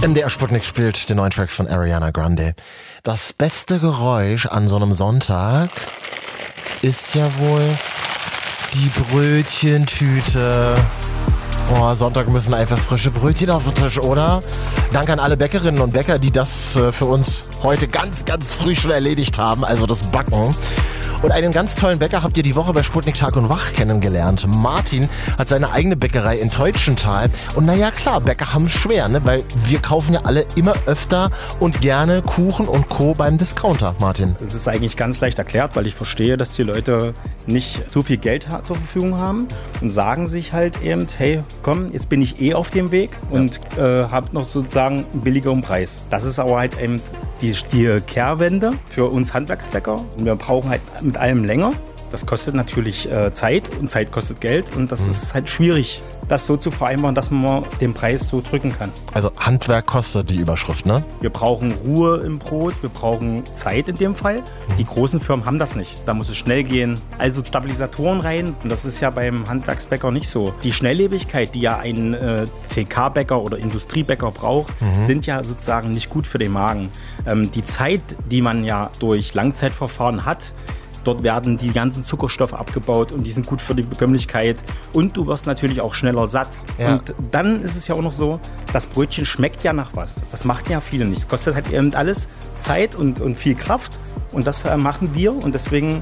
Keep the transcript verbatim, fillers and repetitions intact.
M D R Sputnik spielt den neuen Track von Ariana Grande. Das beste Geräusch an so einem Sonntag ist ja wohl die Brötchentüte. Oh, Sonntag müssen einfach frische Brötchen auf den Tisch, oder? Danke an alle Bäckerinnen und Bäcker, die das äh, für uns heute ganz, ganz früh schon erledigt haben, also das Backen. Und einen ganz tollen Bäcker habt ihr die Woche bei Sputnik Tag und Wach kennengelernt. Martin hat seine eigene Bäckerei in Teutschenthal. Und naja, klar, Bäcker haben es schwer, ne? Weil wir kaufen ja alle immer öfter und gerne Kuchen und Co. beim Discounter, Martin. Es ist eigentlich ganz leicht erklärt, weil ich verstehe, dass die Leute nicht so viel Geld ha- zur Verfügung haben und sagen sich halt eben, hey, komm, jetzt bin ich eh auf dem Weg und ja. äh, habe noch sozusagen einen billigeren Preis. Das ist aber halt eben die, die Kehrwende für uns Handwerksbäcker. Und wir brauchen halt mit allem länger. Das kostet natürlich äh, Zeit und Zeit kostet Geld und das mhm. ist halt schwierig, das so zu vereinbaren, dass man den Preis so drücken kann. Also Handwerk kostet die Überschrift, ne? Wir brauchen Ruhe im Brot, wir brauchen Zeit in dem Fall. Die großen Firmen haben das nicht. Da muss es schnell gehen. Also Stabilisatoren rein und das ist ja beim Handwerksbäcker nicht so. Die Schnelllebigkeit, die ja ein äh, T K-Bäcker oder Industriebäcker braucht, mhm. sind ja sozusagen nicht gut für den Magen. Ähm, die Zeit, die man ja durch Langzeitverfahren hat, dort werden die ganzen Zuckerstoffe abgebaut und die sind gut für die Bekömmlichkeit. Und du wirst natürlich auch schneller satt. Ja. Und dann ist es ja auch noch so, das Brötchen schmeckt ja nach was. Das macht ja viele nicht. Es kostet halt eben alles Zeit und, und viel Kraft. Und das äh, machen wir. Und deswegen